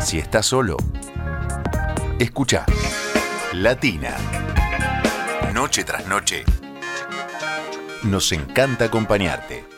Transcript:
Si estás solo, escucha Latina. Noche tras noche, nos encanta acompañarte.